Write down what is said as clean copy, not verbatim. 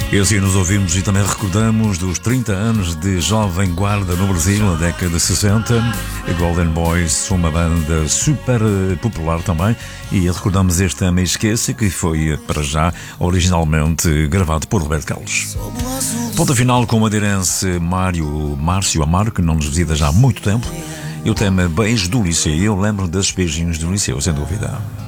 E assim nos ouvimos e também recordamos dos 30 anos de Jovem Guarda no Brasil, na década de 60. A Golden Boys, uma banda super popular também. E recordamos este Ama e Esqueça, que foi, para já, originalmente gravado por Roberto Carlos. Ponto final com o madeirense Márcio Amaro, que não nos visita já há muito tempo. E o tema Beijo do Liceu. Eu lembro desses beijinhos do Liceu, sem dúvida.